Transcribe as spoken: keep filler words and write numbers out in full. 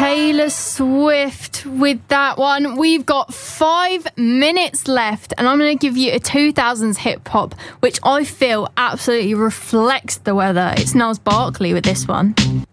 Taylor Swift with that one. We've got five minutes left, and I'm going to give you a two thousands hip hop, which I feel absolutely reflects the weather. It's Gnarls Barkley with this one.